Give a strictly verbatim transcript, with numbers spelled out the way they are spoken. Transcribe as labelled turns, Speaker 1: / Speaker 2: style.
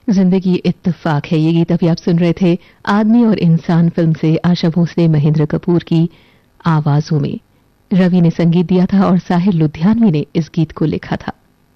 Speaker 1: जिंदगी इत्तेफाक है, ये गीत अभी आप सुन रहे थे आदमी और इंसान फिल्म से आशा भोसले महेंद्र कपूर की आवाजों में। रवि ने संगीत दिया था और साहिर लुधियानवी ने इस गीत को लिखा था।